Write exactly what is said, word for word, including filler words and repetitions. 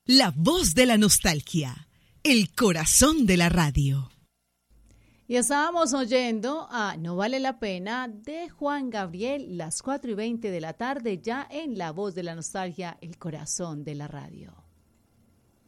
La voz de la nostalgia, el corazón de la radio. Y estábamos oyendo a No Vale la Pena de Juan Gabriel, las cuatro y veinte de la tarde, ya en La Voz de la Nostalgia, el corazón de la radio.